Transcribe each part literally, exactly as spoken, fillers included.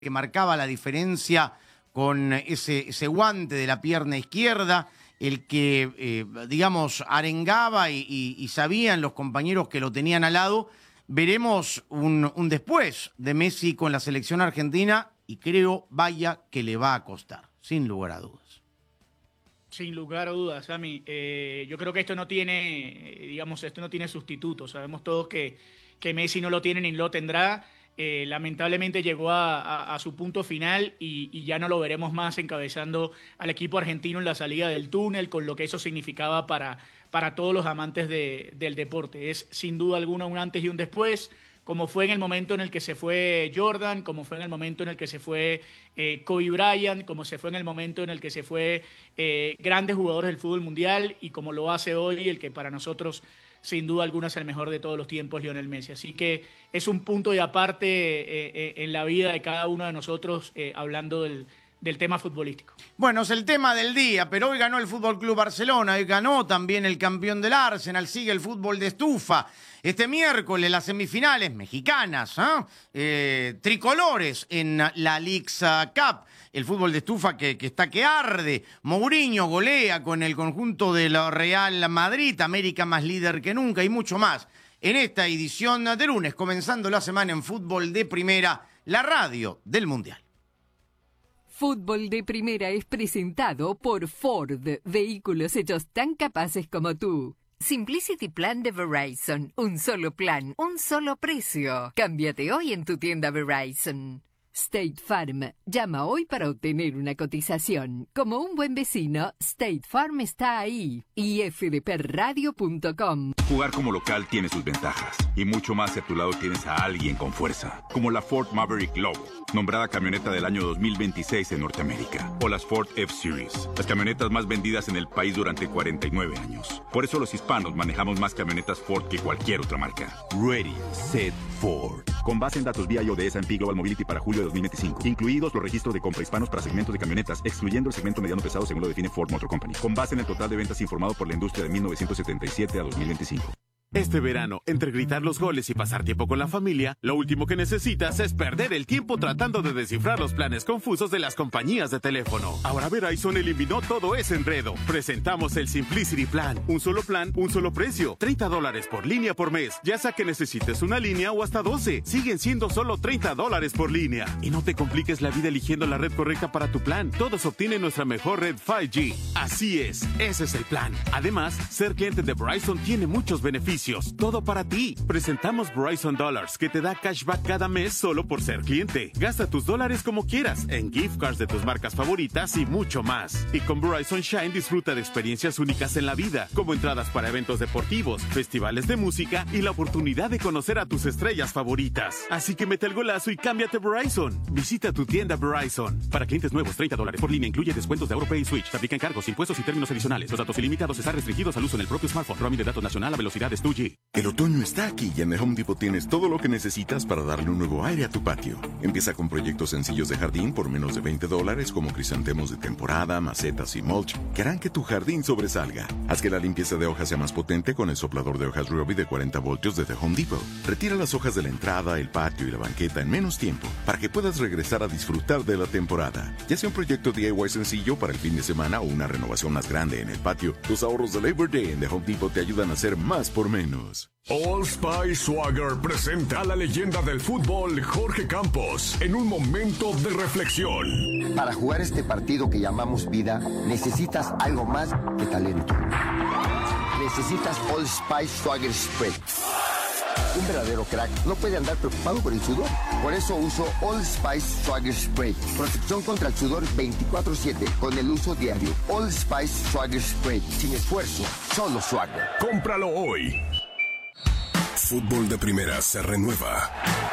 que marcaba la diferencia con ese, ese guante de la pierna izquierda, el que, eh, digamos, arengaba y, y, y sabían los compañeros que lo tenían al lado. Veremos un, un después de Messi con la selección argentina y creo, vaya, que le va a costar, sin lugar a dudas. Sin lugar a dudas, Sammy. Eh, yo creo que esto no tiene, digamos, esto no tiene sustituto. Sabemos todos que, que Messi no lo tiene ni lo tendrá. Eh, lamentablemente llegó a, a, a su punto final y, y ya no lo veremos más encabezando al equipo argentino en la salida del túnel, con lo que eso significaba para, para todos los amantes de, del deporte. Es sin duda alguna un antes y un después, como fue en el momento en el que se fue Jordan, como fue en el momento en el que se fue eh, Kobe Bryant, como se fue en el momento en el que se fue eh, grandes jugadores del fútbol mundial y como lo hace hoy el que para nosotros sin duda alguna es el mejor de todos los tiempos, Lionel Messi. Así que es un punto de aparte eh, eh, en la vida de cada uno de nosotros eh, hablando del, del tema futbolístico. Bueno, es el tema del día, pero hoy ganó el Fútbol Club Barcelona, hoy ganó también el campeón del Arsenal, sigue el fútbol de estufa. Este miércoles las semifinales mexicanas, ¿eh? Eh, tricolores en la Leagues Cup. El fútbol de estufa que, que está que arde. Mourinho golea con el conjunto de la Real Madrid, América más líder que nunca y mucho más. En esta edición de lunes, comenzando la semana en Fútbol de Primera, la radio del Mundial. Fútbol de Primera es presentado por Ford, vehículos hechos tan capaces como tú. Simplicity Plan de Verizon, un solo plan, un solo precio. Cámbiate hoy en tu tienda Verizon. State Farm. Llama hoy para obtener una cotización. Como un buen vecino, State Farm está ahí. Y f d p radio punto com. Jugar como local tiene sus ventajas. Y mucho más si a tu lado tienes a alguien con fuerza. Como la Ford Maverick Lobo, nombrada camioneta del año dos mil veintiséis en Norteamérica. O las Ford F-Series, las camionetas más vendidas en el país durante cuarenta y nueve años. Por eso los hispanos manejamos más camionetas Ford que cualquier otra marca. Ready, Set, Ford. Con base en datos vía I O de S and P Global Mobility para julio de dos mil veinticinco. Incluidos los registros de compra hispanos para segmentos de camionetas, excluyendo el segmento mediano pesado según lo define Ford Motor Company. Con base en el total de ventas informado por la industria de mil novecientos setenta y siete a dos mil veinticinco. Este verano, entre gritar los goles y pasar tiempo con la familia, lo último que necesitas es perder el tiempo tratando de descifrar los planes confusos de las compañías de teléfono. Ahora Verizon eliminó todo ese enredo. Presentamos el Simplicity Plan. Un solo plan, un solo precio. treinta dólares por línea por mes. Ya sea que necesites una línea o hasta doce. Siguen siendo solo treinta dólares por línea. Y no te compliques la vida eligiendo la red correcta para tu plan. Todos obtienen nuestra mejor red cinco G. Así es, ese es el plan. Además, ser cliente de Verizon tiene muchos beneficios. Todo para ti. Presentamos Verizon Dollars, que te da cashback cada mes solo por ser cliente. Gasta tus dólares como quieras, en gift cards de tus marcas favoritas y mucho más. Y con Verizon Shine disfruta de experiencias únicas en la vida, como entradas para eventos deportivos, festivales de música y la oportunidad de conocer a tus estrellas favoritas. Así que mete el golazo y cámbiate Verizon. Visita tu tienda Verizon. Para clientes nuevos, treinta dólares por línea incluye descuentos de AuroPay y Switch. Te aplican cargos, impuestos y términos adicionales. Los datos ilimitados están restringidos al uso en el propio smartphone. Roaming de datos nacional a velocidades dos G. El otoño está aquí y en The Home Depot tienes todo lo que necesitas para darle un nuevo aire a tu patio. Empieza con proyectos sencillos de jardín por menos de veinte dólares, como crisantemos de temporada, macetas y mulch, que harán que tu jardín sobresalga. Haz que la limpieza de hojas sea más potente con el soplador de hojas Ryobi de cuarenta voltios de The Home Depot. Retira las hojas de la entrada, el patio y la banqueta en menos tiempo para que puedas regresar a disfrutar de la temporada. Ya sea un proyecto D I Y sencillo para el fin de semana o una renovación más grande en el patio, los ahorros de Labor Day en The Home Depot te ayudan a hacer más por menos. Old Spice Swagger presenta a la leyenda del fútbol Jorge Campos en un momento de reflexión. Para jugar este partido que llamamos vida, necesitas algo más que talento. Necesitas Old Spice Swagger Spray. Un verdadero crack no puede andar preocupado por el sudor. Por eso uso Old Spice Swagger Spray. Protección contra el sudor veinticuatro siete con el uso diario. Old Spice Swagger Spray. Sin esfuerzo, solo swagger. Cómpralo hoy. Fútbol de Primera se renueva.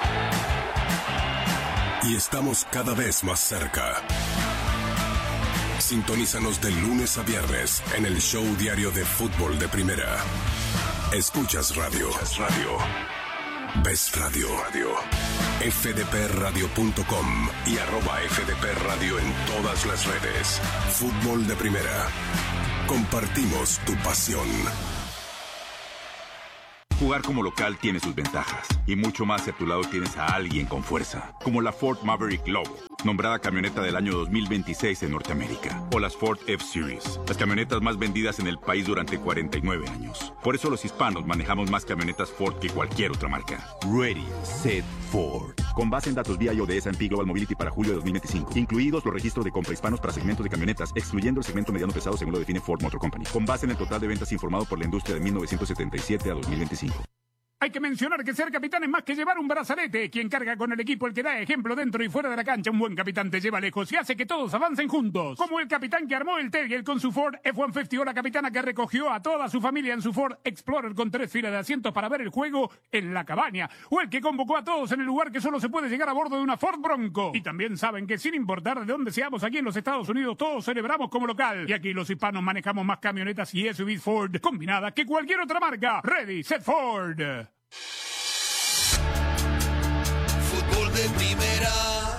Y estamos cada vez más cerca. Sintonízanos de lunes a viernes en el show diario de Fútbol de Primera. Escuchas radio. radio. Ves radio. radio. f d p radio punto com y arroba F D P Radio en todas las redes. Fútbol de Primera. Compartimos tu pasión. Jugar como local tiene sus ventajas y mucho más si a tu lado tienes a alguien con fuerza, como la Ford Maverick Lobo, nombrada camioneta del año dos mil veintiséis en Norteamérica, o las Ford F-Series, las camionetas más vendidas en el país durante cuarenta y nueve años. Por eso los hispanos manejamos más camionetas Ford que cualquier otra marca. Ready, Set, Ford. Con base en datos V I O de S and P Global Mobility para julio de dos mil veinticinco, incluidos los registros de compra hispanos para segmentos de camionetas, excluyendo el segmento mediano pesado según lo define Ford Motor Company, con base en el total de ventas informado por la industria de mil novecientos setenta y siete a dos mil veinticinco. Hay que mencionar que ser capitán es más que llevar un brazalete. Quien carga con el equipo, el que da ejemplo dentro y fuera de la cancha. Un buen capitán te lleva lejos y hace que todos avancen juntos. Como el capitán que armó el Terrier con su Ford F ciento cincuenta o la capitana que recogió a toda su familia en su Ford Explorer con tres filas de asientos para ver el juego en la cabaña. O el que convocó a todos en el lugar que solo se puede llegar a bordo de una Ford Bronco. Y también saben que sin importar de dónde seamos aquí en los Estados Unidos, todos celebramos como local. Y aquí los hispanos manejamos más camionetas y S U Vs Ford combinadas que cualquier otra marca. Ready, Set, Ford. Fútbol de primera.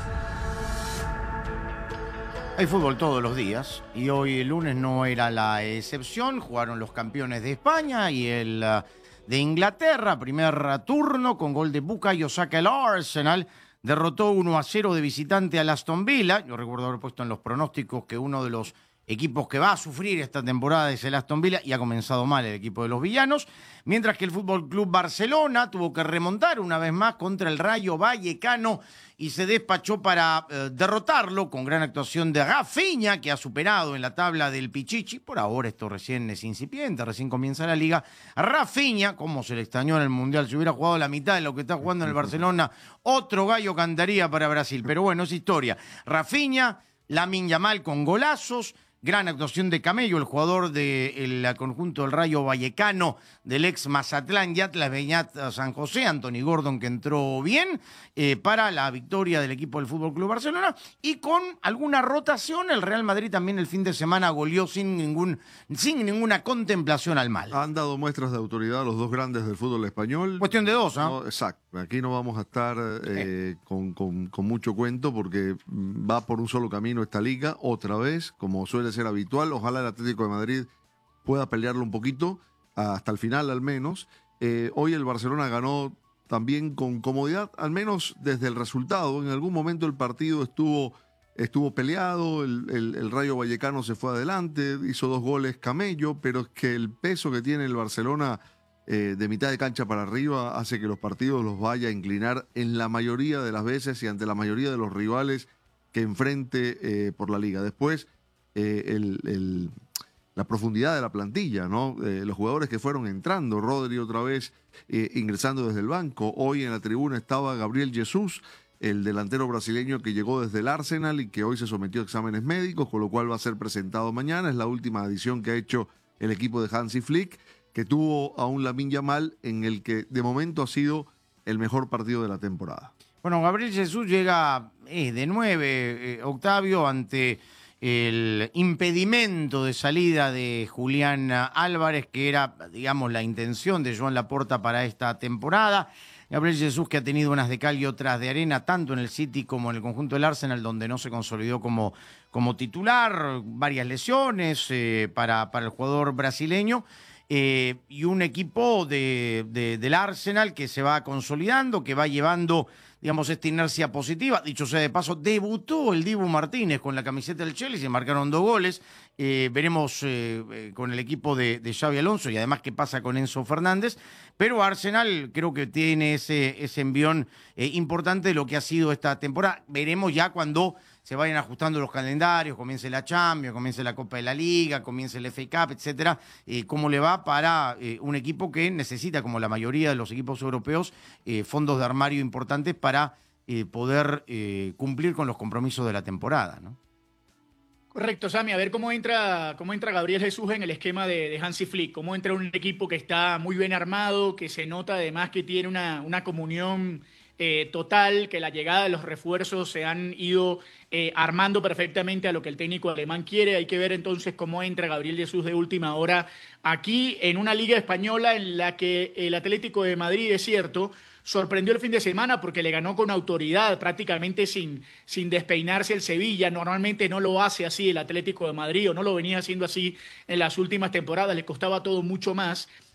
Hay fútbol todos los días y hoy el lunes no era la excepción. Jugaron los campeones de España y el uh, de Inglaterra. Primer turno con gol de Bukayo Saka. El Arsenal derrotó uno a cero de visitante al Aston Villa. Yo recuerdo haber puesto en los pronósticos que uno de los equipos que va a sufrir esta temporada es el Aston Villa y ha comenzado mal el equipo de los villanos, mientras que el F C Barcelona tuvo que remontar una vez más contra el Rayo Vallecano y se despachó para eh, derrotarlo con gran actuación de Rafinha, que ha superado en la tabla del Pichichi. Por ahora esto recién es incipiente, recién comienza la liga. Rafinha, como se le extrañó en el Mundial, si hubiera jugado la mitad de lo que está jugando en el Barcelona, otro gallo cantaría para Brasil. Pero bueno, es historia. Rafinha, Lamine Yamal con golazos. Gran actuación de Camello, el jugador del conjunto del Rayo Vallecano, del ex Mazatlán y Atlas Beñat San José, Anthony Gordon, que entró bien eh, para la victoria del equipo del F C Barcelona. Y con alguna rotación, el Real Madrid también el fin de semana goleó sin, ningún, sin ninguna contemplación al mal. Han dado muestras de autoridad los dos grandes del fútbol español. Cuestión de dos, ¿ah? ¿no? Exacto. Aquí no vamos a estar eh, eh. Con, con, con mucho cuento porque va por un solo camino esta liga, otra vez, como suele ser habitual. Ojalá el Atlético de Madrid pueda pelearlo un poquito, hasta el final al menos. Eh, hoy el Barcelona ganó también con comodidad, al menos desde el resultado. En algún momento el partido estuvo, estuvo peleado, el, el, el Rayo Vallecano se fue adelante, hizo dos goles Camello, pero es que el peso que tiene el Barcelona eh, de mitad de cancha para arriba hace que los partidos los vaya a inclinar en la mayoría de las veces y ante la mayoría de los rivales que enfrente eh, por la liga. Después, eh, el, el, la profundidad de la plantilla, ¿no? Eh, los jugadores que fueron entrando, Rodri otra vez eh, ingresando desde el banco. Hoy en la tribuna estaba Gabriel Jesús, el delantero brasileño que llegó desde el Arsenal y que hoy se sometió a exámenes médicos, con lo cual va a ser presentado mañana. Es la última adición que ha hecho el equipo de Hansi Flick, que tuvo a un Lamine Yamal en el que de momento ha sido el mejor partido de la temporada. Bueno, Gabriel Jesús llega eh, de nueve, eh, Octavio, ante el impedimento de salida de Julián Álvarez, que era, digamos, la intención de Joan Laporta para esta temporada. Gabriel Jesús, que ha tenido unas de cal y otras de arena, tanto en el City como en el conjunto del Arsenal, donde no se consolidó como, como titular, varias lesiones eh, para, para el jugador brasileño. Eh, y un equipo de, de, del Arsenal que se va consolidando, que va llevando, digamos, esta inercia positiva. Dicho sea de paso, debutó el Dibu Martínez con la camiseta del Chelsea, se marcaron dos goles. Eh, veremos eh, eh, con el equipo de, de Xabi Alonso y además qué pasa con Enzo Fernández. Pero Arsenal creo que tiene ese, ese envión eh, importante de lo que ha sido esta temporada. Veremos ya cuando se vayan ajustando los calendarios, comience la Champions, comience la Copa de la Liga, comience el F A Cup, etcétera, eh, cómo le va para eh, un equipo que necesita, como la mayoría de los equipos europeos, eh, fondos de armario importantes para eh, poder eh, cumplir con los compromisos de la temporada, ¿no? Correcto, Sammy. A ver cómo entra, cómo entra Gabriel Jesús en el esquema de, de Hansi Flick, cómo entra un equipo que está muy bien armado, que se nota además que tiene una, una comunión Eh, total, que la llegada de los refuerzos se han ido eh, armando perfectamente a lo que el técnico alemán quiere. Hay que ver entonces cómo entra Gabriel Jesús de última hora aquí en una liga española en la que el Atlético de Madrid, es cierto, sorprendió el fin de semana porque le ganó con autoridad, prácticamente sin, sin despeinarse el Sevilla. Normalmente no lo hace así el Atlético de Madrid, o no lo venía haciendo así en las últimas temporadas, le costaba todo mucho más.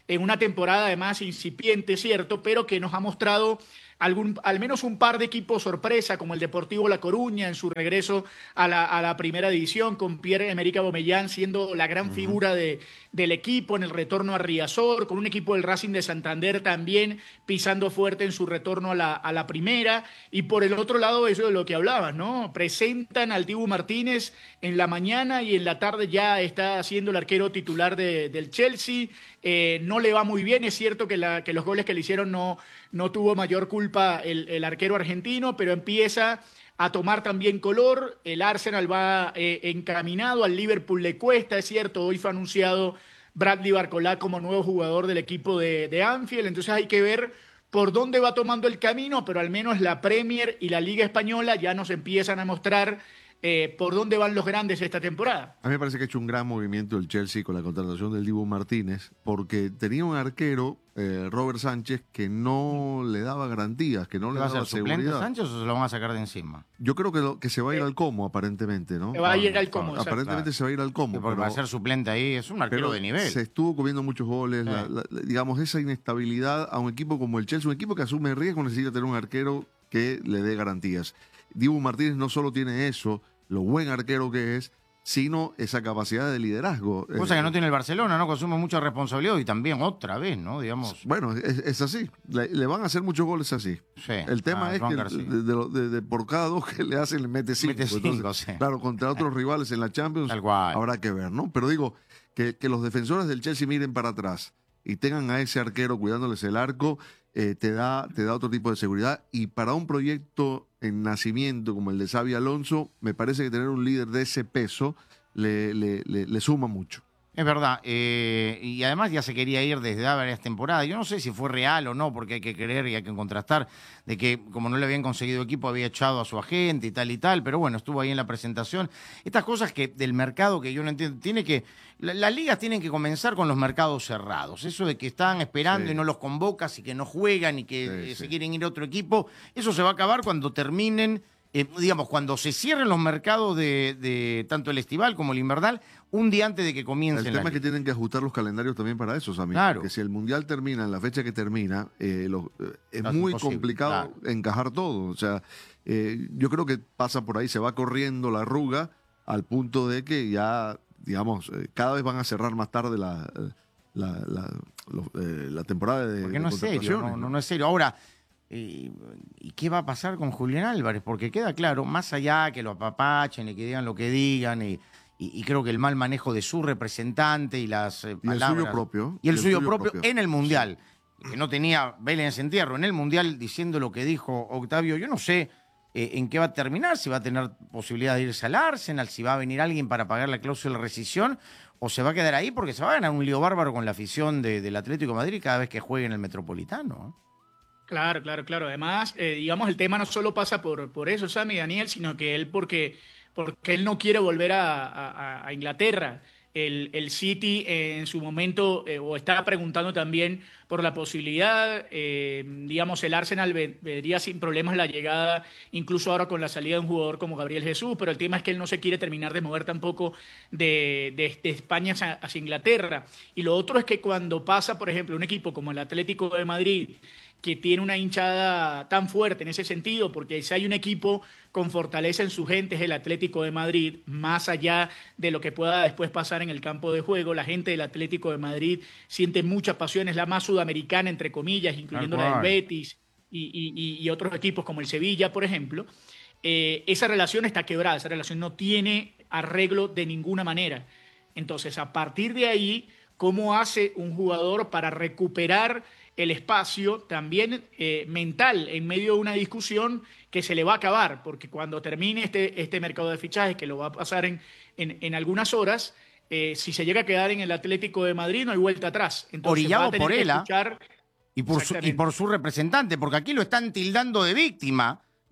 en una temporada además incipiente, cierto, pero que nos ha mostrado algún, al menos un par de equipos sorpresa, como el Deportivo La Coruña en su regreso a la, a la primera división, con Pierre-Emerick Aubameyang siendo la gran uh-huh. figura de, del equipo en el retorno a Riazor, con un equipo del Racing de Santander también pisando fuerte en su retorno a la, a la primera, y por el otro lado eso de lo que hablabas, ¿no? Presentan al Dibu Martínez en la mañana y en la tarde ya está siendo el arquero titular de, del Chelsea. Eh, no le va muy bien, es cierto que, la, que los goles que le hicieron no, no tuvo mayor culpa el, el arquero argentino, pero empieza a tomar también color. El Arsenal va eh, encaminado, al Liverpool le cuesta, es cierto, hoy fue anunciado Bradley Barcola como nuevo jugador del equipo de, de Anfield, entonces hay que ver por dónde va tomando el camino, pero al menos la Premier y la Liga Española ya nos empiezan a mostrar Eh, por dónde van los grandes esta temporada. A mí me parece que ha hecho un gran movimiento el Chelsea con la contratación del Dibu Martínez, porque tenía un arquero, eh, Robert Sánchez, que no le daba garantías, que no le ¿Va a daba ser suplente seguridad. Sánchez o se lo van a sacar de encima? Yo creo que, lo, que se va a ir al Como, aparentemente, ¿no? Se va a ir al Como. Aparentemente claro. se va a ir al Como. Porque pero, va a ser suplente ahí, es un arquero de nivel. Se estuvo comiendo muchos goles, sí. la, la, digamos, esa inestabilidad a un equipo como el Chelsea, un equipo que asume riesgo, necesita tener un arquero que le dé garantías. Dibu Martínez no solo tiene eso, lo buen arquero que es, sino esa capacidad de liderazgo. Cosa que no tiene el Barcelona, ¿no? Consume mucha responsabilidad y también otra vez, ¿no? Digamos. Bueno, es, es así. Le, le van a hacer muchos goles así. Sí. El tema ah, es que de, de, de, de por cada dos que le hacen le mete cinco. Mete cinco, Entonces, sí. Claro, contra otros rivales en la Champions Tal cual. habrá que ver, ¿no? Pero digo, que, que los defensores del Chelsea miren para atrás y tengan a ese arquero cuidándoles el arco, eh, te da, te da otro tipo de seguridad. Y para un proyecto en nacimiento como el de Xabi Alonso, me parece que tener un líder de ese peso le, le, le, le suma mucho. Es verdad, eh, y además ya se quería ir desde varias temporadas. Yo no sé si fue real o no, porque hay que creer y hay que contrastar de que como no le habían conseguido equipo había echado a su agente y tal y tal, pero bueno, estuvo ahí en la presentación. Estas cosas que del mercado que yo no entiendo, tiene que la, las ligas tienen que comenzar con los mercados cerrados. Eso de que están esperando Sí. y no los convocas y que no juegan y que Sí, eh, sí. se quieren ir a otro equipo, eso se va a acabar cuando terminen. Eh, digamos, cuando se cierren los mercados de, de tanto el estival como el invernal, un día antes de que comiencen. El tema es que tienen que ajustar los calendarios también para eso, Sammy. Claro. Porque si el Mundial termina en la fecha que termina, eh, lo- eh, es No, es muy imposible, complicado claro. encajar todo. O sea, eh, yo creo que pasa por ahí, se va corriendo la arruga al punto de que ya, digamos, eh, cada vez van a cerrar más tarde la, la, la, lo- eh, la temporada de, Porque de no es serio, contrataciones, no, ¿no? no, no es serio. Ahora, eh, ¿y qué va a pasar con Julián Álvarez? Porque queda claro, más allá que lo apapachen y que digan lo que digan, y, y- y creo que el mal manejo de su representante y las eh, Y el palabras... suyo propio. Y el, suyo, propio, en el Mundial, que no tenía Vélez en entierro, en el Mundial diciendo lo que dijo Octavio, yo no sé eh, en qué va a terminar, si va a tener posibilidad de irse al Arsenal, si va a venir alguien para pagar la cláusula de rescisión, o se va a quedar ahí porque se va a ganar un lío bárbaro con la afición de- del Atlético de Madrid cada vez que juegue en el Metropolitano. Claro, claro, claro. Además, eh, digamos, el tema no solo pasa por, por eso, Sammy, Daniel, sino que él porque, porque él no quiere volver a, a- a Inglaterra. El, el City eh, en su momento, eh, o estaba preguntando también por la posibilidad, eh, digamos, el Arsenal ve- vería sin problemas la llegada, incluso ahora con la salida de un jugador como Gabriel Jesús, pero el tema es que él no se quiere terminar de mover tampoco de, de- de España hacia, hacia Inglaterra. Y lo otro es que cuando pasa, por ejemplo, un equipo como el Atlético de Madrid, que tiene una hinchada tan fuerte en ese sentido, porque si hay un equipo con fortaleza en su gente es el Atlético de Madrid, más allá de lo que pueda después pasar en el campo de juego, la gente del Atlético de Madrid siente mucha pasión, es la más sudamericana, entre comillas, incluyendo la del Betis y, y- y otros equipos como el Sevilla, por ejemplo. Eh, esa relación está quebrada, esa relación no tiene arreglo de ninguna manera. Entonces, a partir de ahí, ¿cómo hace un jugador para recuperar el espacio también eh, mental en medio de una discusión que se le va a acabar? Porque cuando termine este, este mercado de fichajes, que lo va a pasar en, en, en algunas horas, eh, si se llega a quedar en el Atlético de Madrid no hay vuelta atrás. Entonces, Orillado va a tener por que él, ¿ah? escuchar- Y por, su, y por su representante, porque aquí lo están tildando de víctima.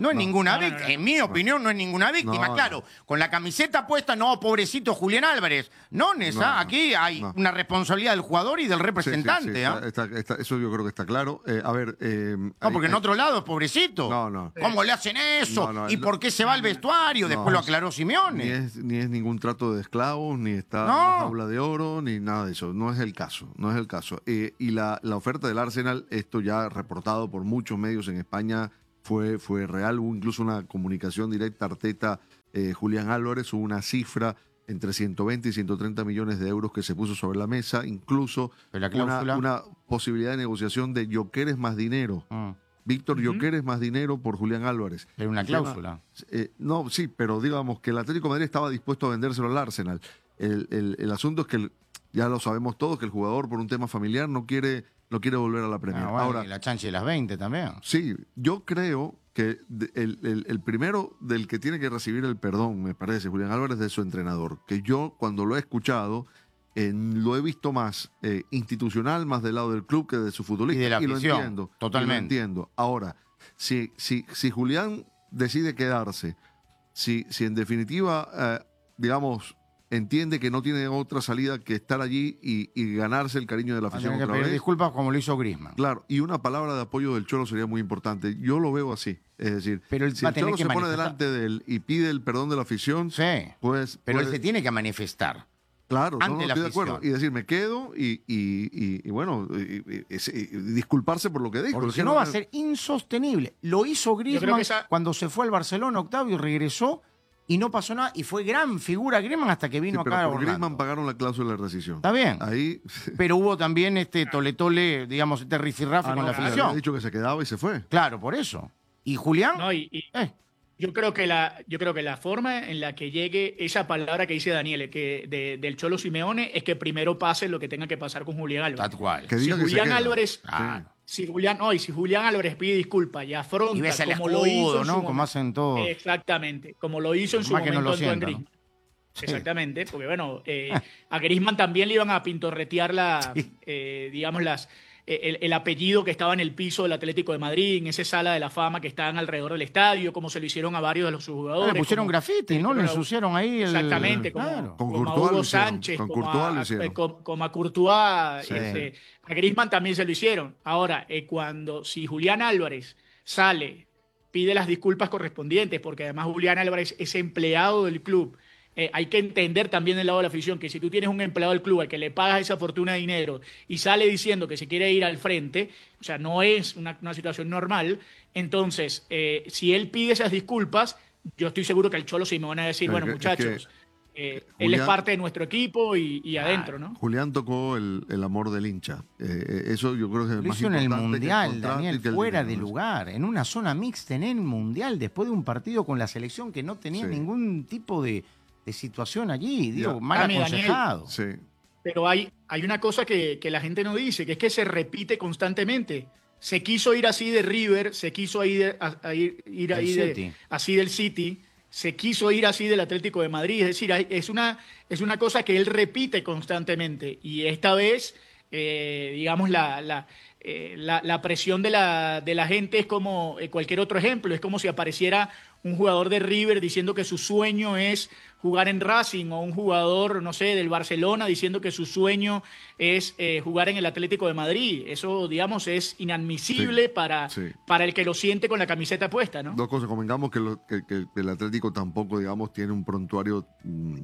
No es No. ninguna No, no, víctima. no. En mi opinión, no es ninguna víctima. No, claro, con la camiseta puesta, no, pobrecito Julián Álvarez. No, Nesa, No, no, aquí hay no. una responsabilidad del jugador y del Sí, sí, representante. sí, ¿ah? está- está- está- eso yo creo que está claro. Eh, a ver. eh, No, hay- porque en hay- otro lado es pobrecito. No, no. ¿Cómo le hacen eso? No, no, ¿Y no. por qué se va al vestuario? Después No, lo aclaró Simeone. Ni es, ni es ningún trato de esclavos, ni está No. en la jaula de oro, ni nada de eso. No es el caso, no es el caso. Eh, y la, la oferta del Arsenal, esto ya reportado por muchos medios en España, fue, fue real. Hubo incluso una comunicación directa Arteta, eh, Julián Álvarez, hubo una cifra entre ciento veinte y ciento treinta millones de euros que se puso sobre la mesa, incluso Pero la una, cláusula. una posibilidad de negociación de Jokeres más dinero. Mm. Víctor Ujú. Jokeres más dinero por Julián Álvarez. Pero una El tema- cláusula. eh, no, sí, pero digamos que el Atlético de Madrid estaba dispuesto a vendérselo al Arsenal. El, el- el asunto es que, el- ya lo sabemos todos, que el jugador por un tema familiar no quiere, no quiere volver a la Premier. Ah, bueno, Ahora, y la chancha de las veinte también. sí, yo creo que de- el, el- el primero del que tiene que recibir el perdón, me parece, Julián Álvarez, de su entrenador. Que yo, cuando lo he escuchado, eh, lo he visto más eh, institucional, más del lado del club que de su futbolista. Y de la lo afición, entiendo. y totalmente. Lo entiendo. Ahora, si, si, si Julián decide quedarse, si, si en definitiva, eh, digamos, entiende que no tiene otra salida que estar allí y, y ganarse el cariño de la Va a afición tener que otra pedir vez. disculpas como lo hizo Griezmann. Claro, y una palabra de apoyo del Cholo sería muy importante. Yo lo veo así. Es decir, Pero él si va a el tener Cholo que se pone manifestar. delante de él y pide el perdón de la afición, Sí, pues. pero él pues, se tiene que manifestar. Claro, no, ante no, la estoy de acuerdo. afición. Y decir, me quedo y, y, y- y bueno, y- y- y- y disculparse por lo que dijo. Porque Es si que no va a ser insostenible. Lo hizo creo Griezmann que esa- cuando se fue al Barcelona, Octavio, regresó y no pasó nada. Y fue gran figura Griezmann hasta que Sí, vino pero acá a por Orlando. Griezmann pagaron la cláusula de rescisión. Está bien. Ahí. Pero hubo también este tole-tole, digamos, este rifirrafe Ah, con no, la le afición. había dicho que se quedaba y se fue. Claro, por eso. ¿Y Julián? No, y, y Eh, yo creo que la, yo creo que la forma en la que llegue esa palabra que dice Daniel, que de- del Cholo Simeone, es que primero pase lo que tenga que pasar con Julián Álvarez. tal cual. Que Si diga que se Julián queda. Álvarez, Claro. si Julián, no, y si Julián Álvarez pide disculpas y afronta Y ves el como lo hizo escudo, en su ¿no? Como momento- hacen todos. Exactamente, como lo hizo en Por su más que no momento lo Antoine sienta, ¿no? Griezmann. Sí. Exactamente, porque bueno, eh, a Griezmann también le iban a pintorretear la, Sí. eh, digamos, las, eh, el, el apellido que estaba en el piso del Atlético de Madrid, en esa sala de la fama que estaban alrededor del estadio, como se lo hicieron a varios de los Ah, jugadores. le pusieron como- grafiti, ¿no? Le ensuciaron ahí el... Exactamente, como, Claro. Con como a Courtois lo Hugo hicieron, Sánchez, con como, Courtois lo a, hicieron. eh, como, como a Courtois, Sí. este, a Griezmann también se lo hicieron. Ahora, eh, cuando si Julián Álvarez sale, pide las disculpas correspondientes, porque además Julián Álvarez es empleado del club. Eh, hay que entender también del lado de la afición que si tú tienes un empleado del club al que le pagas esa fortuna de dinero y sale diciendo que se quiere ir al frente, o sea, no es una, una situación normal, entonces, eh, si él pide esas disculpas, yo estoy seguro que el Cholo Simeone va a decir, Es bueno, que- es muchachos, que, eh, él es Julián- parte de nuestro equipo y, y adentro, ¿no? Julián tocó el, el amor del hincha. Eh, eh, eso yo creo que es Lo más hizo en el importante que Mundial, contrato y Daniel, que el fuera de dinero. lugar, en una zona mixta en el Mundial, después de un partido con la selección que no tenía Sí. ningún tipo de, de situación allí, digo, Ya. mal Dame, Daniel. aconsejado. Sí. Pero hay, hay una cosa que, que la gente no dice, que es que se repite constantemente. Se quiso ir así de River, se quiso ir, a- a ir, ir ahí Del de- City. así del City, se quiso ir así del Atlético de Madrid. Es decir, hay- es una, es una cosa que él repite constantemente. Y esta vez, eh, digamos, la, la, eh, la, la presión de la, de la gente es como eh, cualquier otro ejemplo. Es como si apareciera un jugador de River diciendo que su sueño es jugar en Racing, o un jugador, no sé, del Barcelona diciendo que su sueño es eh, jugar en el Atlético de Madrid. Eso, digamos, es inadmisible Sí, para, sí. para el que lo siente con la camiseta puesta, ¿no? Dos cosas. Convengamos que, lo- que- que el Atlético tampoco, digamos, tiene un prontuario mm,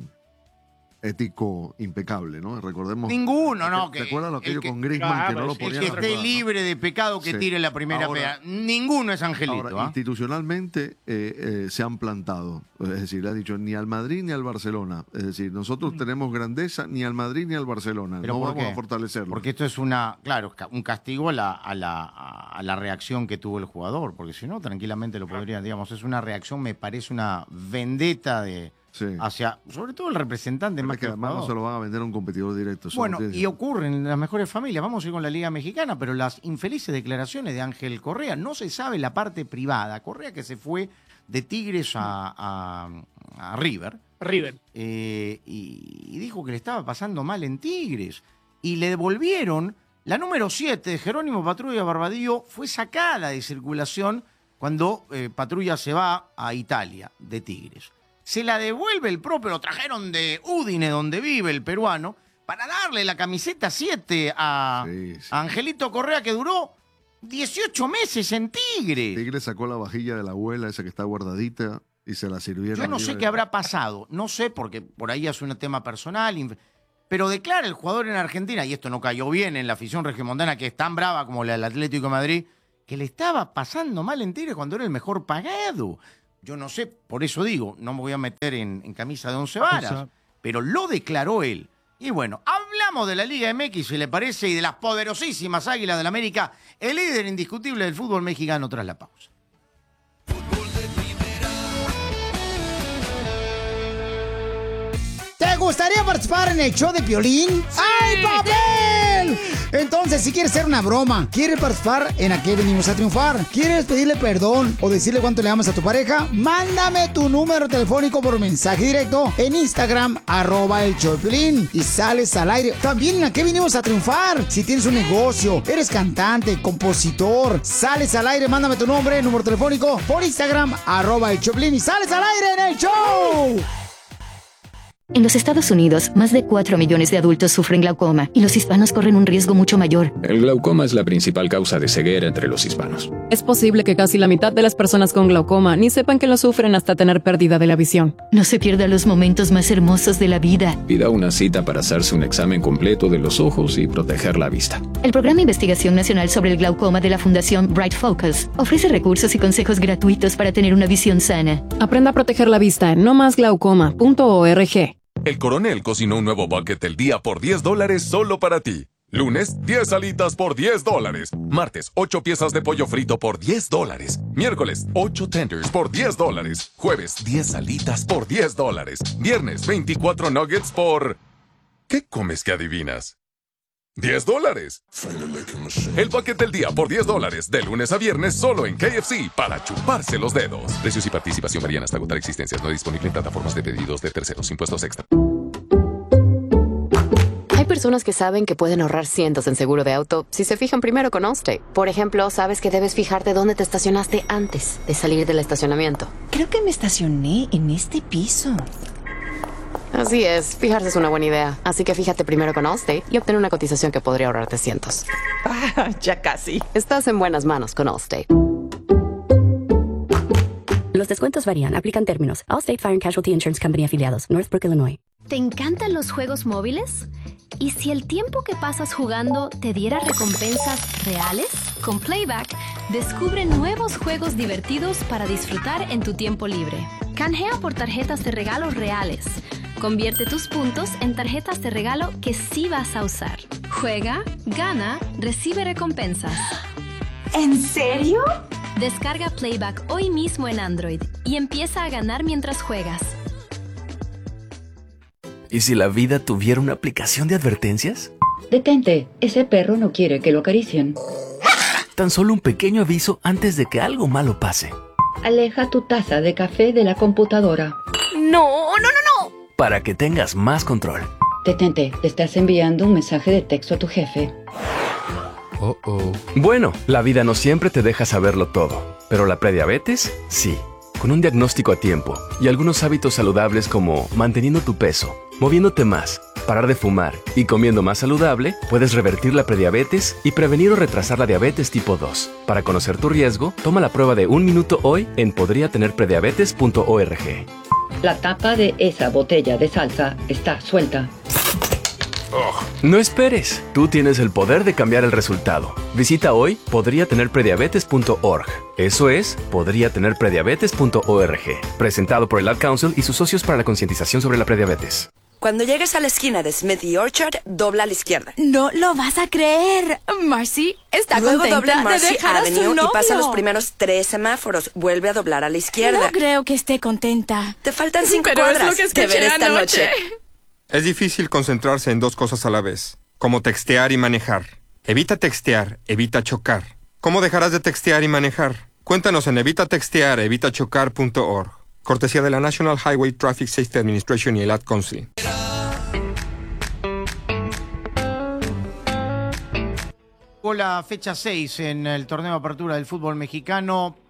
ético impecable, ¿no? Recordemos. Ninguno, ¿no? ¿Te, que- te acuerdas lo el aquello que- con Griezmann Ah, que no lo sí, El ponían que a esté jugar, ¿no? libre de pecado que Sí. tire la primera Ahora- pega. Ninguno es Angelito. Ahora, ¿ah? institucionalmente eh, eh, se han plantado. Es decir, le ha dicho ni al Madrid ni al Barcelona. Es decir, nosotros tenemos grandeza ni al Madrid ni al Barcelona. ¿Pero No por vamos qué? a fortalecerlo. Porque esto es una, claro, ca- un castigo a la, a la, a la reacción que tuvo el jugador, porque si no, tranquilamente lo podría, digamos, es una reacción, me parece una vendetta de Sí. hacia, sobre todo el representante más Es que que el además no jugador. se lo van a vender a un competidor directo. eso Bueno, no tiene- y ocurre en las mejores familias. Vamos a ir con la Liga Mexicana, pero las infelices declaraciones de Ángel Correa. No se sabe la parte privada. Correa que se fue de Tigres a, a- a River River. eh, y, y dijo que le estaba pasando mal en Tigres. Y le devolvieron la número siete de Jerónimo Patrulla Barbadillo. Fue sacada de circulación cuando eh, Patrulla se va a Italia, de Tigres. Se la devuelve el propio, lo trajeron de Udine, donde vive el peruano, para darle la camiseta siete a, sí, sí. a Angelito Correa, que duró dieciocho meses en Tigre. Tigre sacó la vajilla de la abuela, esa que está guardadita, y se la sirvieron. Yo no sé qué habrá pasado, no sé, porque por ahí es un tema personal, pero declara el jugador en Argentina, y esto no cayó bien en la afición regiomontana, que es tan brava como la del Atlético de Madrid, que le estaba pasando mal en Tigre cuando era el mejor pagado. Yo no sé, por eso digo, no me voy a meter en, en camisa de once varas, o sea, pero lo declaró él. Y bueno, hablamos de la Liga M X, si le parece, y de las poderosísimas Águilas del América, el líder indiscutible del fútbol mexicano tras la pausa. ¿Te gustaría participar en el show de Piolín? ¡Sí! ¡Ay, papel! Entonces, si quieres hacer una broma, ¿quieres participar en A Qué Venimos a Triunfar? ¿Quieres pedirle perdón o decirle cuánto le amas a tu pareja? Mándame tu número telefónico por mensaje directo en Instagram, arroba el show de Piolín, y sales al aire. También en A Qué Venimos a Triunfar. Si tienes un negocio, eres cantante, compositor, sales al aire, mándame tu nombre, número telefónico por Instagram, arroba el show de Piolín, y sales al aire en el show. En los Estados Unidos, más de cuatro millones de adultos sufren glaucoma y los hispanos corren un riesgo mucho mayor. El glaucoma es la principal causa de ceguera entre los hispanos. Es posible que casi la mitad de las personas con glaucoma ni sepan que lo sufren hasta tener pérdida de la visión. No se pierda los momentos más hermosos de la vida. Pida una cita para hacerse un examen completo de los ojos y proteger la vista. El Programa de Investigación Nacional sobre el Glaucoma de la Fundación Bright Focus ofrece recursos y consejos gratuitos para tener una visión sana. Aprenda a proteger la vista en no más glaucoma punto org. El Coronel cocinó un nuevo bucket del día por diez dólares solo para ti. Lunes, diez alitas por diez dólares. Martes, ocho piezas de pollo frito por diez dólares. Miércoles, ocho tenders por diez dólares. Jueves, diez alitas por diez dólares. Viernes, veinticuatro nuggets por... ¿Qué comes que adivinas? diez dólares. El bucket del día por diez dólares. De lunes a viernes solo en K F C para chuparse los dedos. Precios y participación varían hasta agotar existencias. No disponible en plataformas de pedidos de terceros. Impuestos extra. Hay personas que saben que pueden ahorrar cientos en seguro de auto si se fijan primero con Allstate. Por ejemplo, sabes que debes fijarte dónde te estacionaste antes de salir del estacionamiento. Creo que me estacioné en este piso. Así es, fijarse es una buena idea. Así que fíjate primero con Allstate y obtén una cotización que podría ahorrarte cientos. Ah, ya casi. Estás en buenas manos con Allstate. Los descuentos varían, aplican términos. Allstate Fire and Casualty Insurance Company afiliados, Northbrook, Illinois. ¿Te encantan los juegos móviles? ¿Y si el tiempo que pasas jugando te diera recompensas reales? Con Playback, descubre nuevos juegos divertidos para disfrutar en tu tiempo libre. Canjea por tarjetas de regalo reales. Convierte tus puntos en tarjetas de regalo que sí vas a usar. Juega, gana, recibe recompensas. ¿En serio? Descarga Playback hoy mismo en Android y empieza a ganar mientras juegas. ¿Y si la vida tuviera una aplicación de advertencias? Detente, ese perro no quiere que lo acaricien. Tan solo un pequeño aviso antes de que algo malo pase. Aleja tu taza de café de la computadora. ¡No, no, no, no! Para que tengas más control. Detente, te estás enviando un mensaje de texto a tu jefe. Oh, oh. Bueno, la vida no siempre te deja saberlo todo, pero la prediabetes, sí. Con un diagnóstico a tiempo y algunos hábitos saludables como manteniendo tu peso, moviéndote más, parar de fumar y comiendo más saludable, puedes revertir la prediabetes y prevenir o retrasar la diabetes tipo dos. Para conocer tu riesgo, toma la prueba de un minuto hoy en podría tener prediabetes punto org. La tapa de esa botella de salsa está suelta. Oh. No esperes, tú tienes el poder de cambiar el resultado. Visita hoy podría tener prediabetes punto org. Eso es podría tener prediabetes punto org. Presentado por el Ad Council y sus socios para la concientización sobre la prediabetes. Cuando llegues a la esquina de Smith y Orchard, dobla a la izquierda. No lo vas a creer. Marcy está Luego contenta dobla en Marcy de dejar Avenue a su novio. y pasa los primeros tres semáforos. Vuelve a doblar a la izquierda. No creo que esté contenta. Te faltan cinco Pero cuadras. es lo que escuché Te veré esta anoche. noche. Es difícil concentrarse en dos cosas a la vez, como textear y manejar. Evita textear, evita chocar. ¿Cómo dejarás de textear y manejar? Cuéntanos en evita textear, evita chocar punto org. Cortesía de la National Highway Traffic Safety Administration y el Ad Council. La fecha seis en el torneo de apertura del fútbol mexicano,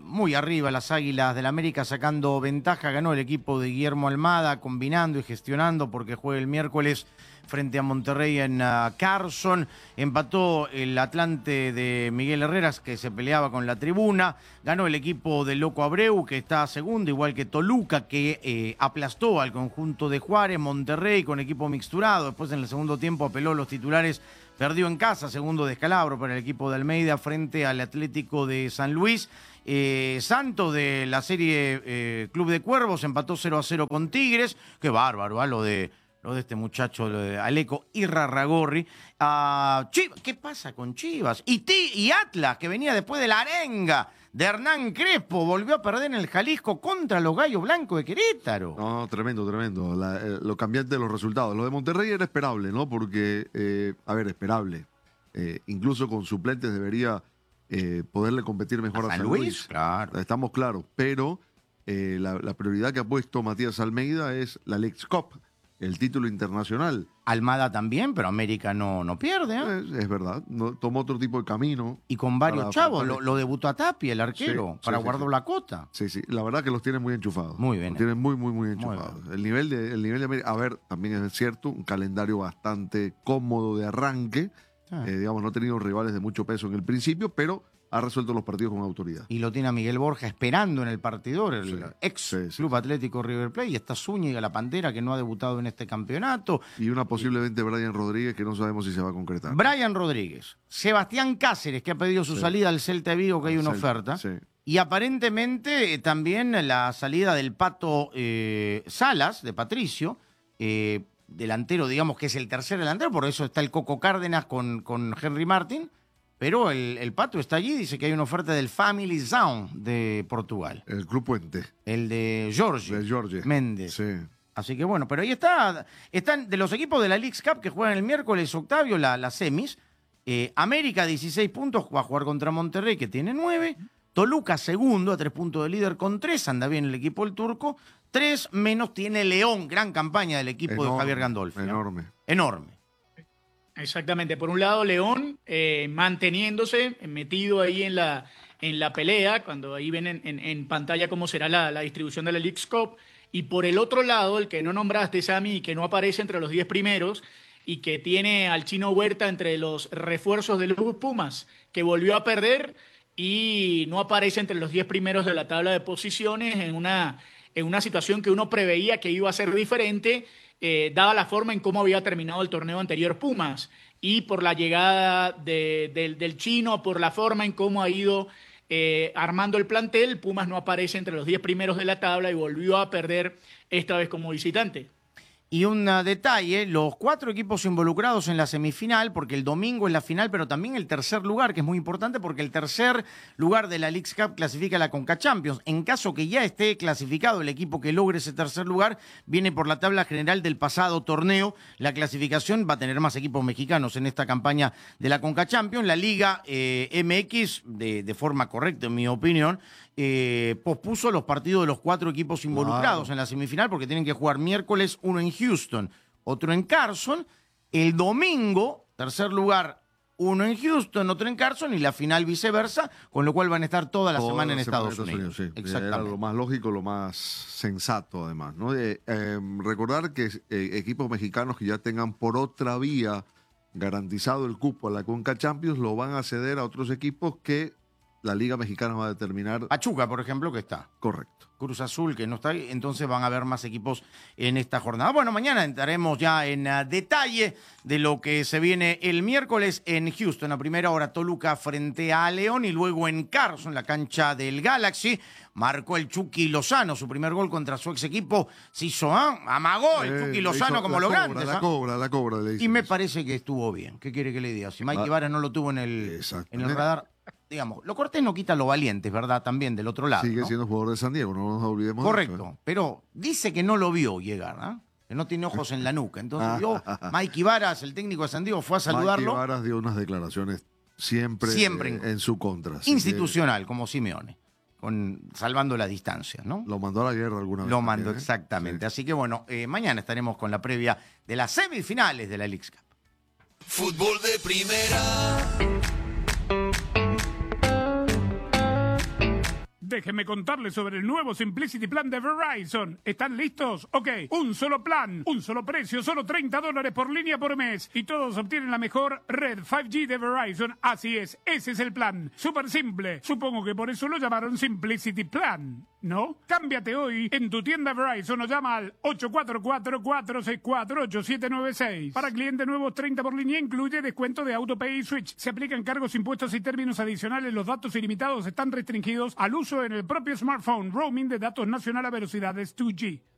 muy arriba las Águilas del América sacando ventaja. Ganó el equipo de Guillermo Almada combinando y gestionando porque juega el miércoles frente a Monterrey en uh, Carson. Empató el Atlante de Miguel Herreras, que se peleaba con la tribuna. Ganó el equipo de Loco Abreu, que está segundo, igual que Toluca, que eh, aplastó al conjunto de Juárez. Monterrey con equipo mixturado. Después en el segundo tiempo apeló los titulares. Perdió en casa, segundo descalabro para el equipo de Almeida frente al Atlético de San Luis. Eh, Santos de la serie eh, Club de Cuervos empató cero a cero con Tigres. Qué bárbaro, ¿eh? lo de... Lo de este muchacho, lo de Aleco Irarragorri. Uh, Chivas, ¿qué pasa con Chivas? Y, T y Atlas, que venía después de la arenga de Hernán Crespo, volvió a perder en el Jalisco contra los Gallos Blancos de Querétaro. No, tremendo, tremendo. La, eh, lo cambiante de los resultados. Lo de Monterrey era esperable, ¿no? Porque, eh, a ver, esperable. Eh, incluso con suplentes debería eh, poderle competir mejor a, a San Luis. Luis. Claro. Estamos claros. Pero eh, la, la prioridad que ha puesto Matías Almeida es la Leagues Cup, el título internacional. Almada también, pero América no, no pierde. ¿eh? Es, es verdad, no, tomó otro tipo de camino. Y con varios chavos, lo, lo debutó a Tapia, el arquero, sí, para sí, guardar sí. la cota. Sí, sí, la verdad que los tiene muy enchufados. Muy bien. Los tienen muy, muy, muy enchufados. Muy el, nivel de, el nivel de América, a ver, también es cierto, un calendario bastante cómodo de arranque. Ah. Eh, digamos, no ha tenido rivales de mucho peso en el principio, pero ha resuelto los partidos con autoridad. Y lo tiene a Miguel Borja esperando en el partidor, el sí, ex sí, sí, Club Atlético River Plate, y está Zúñiga, la Pantera, que no ha debutado en este campeonato. Y una posiblemente y... Brian Rodríguez, que no sabemos si se va a concretar. Brian Rodríguez, Sebastián Cáceres, que ha pedido su sí. salida al Celta de Vigo, que hay una Celta, oferta. Sí. Y aparentemente eh, también la salida del Pato eh, Salas, de Patricio, eh, delantero, digamos que es el tercer delantero, por eso está el Coco Cárdenas con, con Henry Martin. Pero el, el Pato está allí, dice que hay una oferta del Family Zone de Portugal. El Club Puente. El de Jorge. De Jorge. Méndez. Sí. Así que bueno, pero ahí está. Están de los equipos de la Leagues Cup que juegan el miércoles, Octavio, la, las semis. Eh, América, dieciséis puntos, va a jugar contra Monterrey, que tiene nueve. Toluca, segundo, a tres puntos de líder con tres. Anda bien el equipo del turco. Tres menos tiene León. Gran campaña del equipo enorme, de Javier Gandolfi. Enorme. ¿no? Enorme. Exactamente. Por un lado, León eh, manteniéndose, metido ahí en la, en la pelea, cuando ahí ven en, en, en pantalla cómo será la, la distribución de la Leagues Cup. Y por el otro lado, el que no nombraste, Sammy, y que no aparece entre los diez primeros, y que tiene al Chino Huerta entre los refuerzos de los Pumas, que volvió a perder y no aparece entre los diez primeros de la tabla de posiciones en una, en una situación que uno preveía que iba a ser diferente, Eh, dada la forma en cómo había terminado el torneo anterior Pumas y por la llegada de, de, del chino, por la forma en cómo ha ido eh, armando el plantel, Pumas no aparece entre los diez primeros de la tabla y volvió a perder esta vez como visitante. Y un uh, detalle, los cuatro equipos involucrados en la semifinal, porque el domingo es la final, pero también el tercer lugar, que es muy importante porque el tercer lugar de la Leagues Cup clasifica a la Conca Champions. En caso que ya esté clasificado el equipo que logre ese tercer lugar, viene por la tabla general del pasado torneo. La clasificación va a tener más equipos mexicanos en esta campaña de la Conca Champions. La Liga eh, M X, de, de forma correcta en mi opinión, Eh, pospuso los partidos de los cuatro equipos involucrados wow. en la semifinal porque tienen que jugar miércoles uno en Houston, otro en Carson, el domingo, tercer lugar, uno en Houston, otro en Carson y la final viceversa, con lo cual van a estar toda la toda semana en Estados, Estados Unidos. Unidos sí. Exactamente. Era lo más lógico, lo más sensato además, ¿no? Eh, eh, recordar que eh, equipos mexicanos que ya tengan por otra vía garantizado el cupo a la Conca Champions lo van a ceder a otros equipos que la Liga Mexicana va a determinar. Pachuca, por ejemplo, que está. Correcto. Cruz Azul, que no está ahí. Entonces van a haber más equipos en esta jornada. Bueno, mañana entraremos ya en uh, detalle de lo que se viene el miércoles en Houston. A primera hora, Toluca frente a León y luego en Carson, la cancha del Galaxy. Marcó el Chucky Lozano su primer gol contra su ex equipo. Se hizo, ¿eh? Amagó el eh, Chucky Lozano como lo grande. La cobra, la cobra. Le y me parece que estuvo bien. ¿Qué quiere que le diga? Si Mike Ibarra no lo tuvo en el, en el radar. Digamos, lo cortés no quita lo valiente, ¿verdad? También del otro lado. Sigue ¿no? siendo jugador de San Diego, no nos olvidemos. Correcto, de eso, ¿eh? Pero dice que no lo vio llegar, ¿eh? Que no tiene ojos en la nuca. Entonces yo, Mike Ibaras, el técnico de San Diego, fue a saludarlo. Mike Ibaras dio unas declaraciones siempre, siempre en, en su contra. Institucional, que, como Simeone, con, salvando las distancias, ¿no? Lo mandó a la guerra alguna vez. Lo mandó, también, ¿eh? exactamente. Sí. Así que bueno, eh, mañana estaremos con la previa de las semifinales de la Leagues Cup. Fútbol de primera. Déjenme contarles sobre el nuevo Simplicity Plan de Verizon. ¿Están listos? Ok, un solo plan, un solo precio, solo treinta dólares por línea por mes. Y todos obtienen la mejor red cinco G de Verizon. Así es, ese es el plan. Súper simple. Supongo que por eso lo llamaron Simplicity Plan, ¿no? Cámbiate hoy en tu tienda Verizon o llama al ocho cuatro cuatro, cuatro seis cuatro, ocho siete nueve seis. Para clientes nuevos, treinta por línea, incluye descuento de AutoPay y Switch. Se aplican cargos, impuestos y términos adicionales. Los datos ilimitados están restringidos al uso en el propio smartphone. Roaming de datos nacional a velocidades dos G.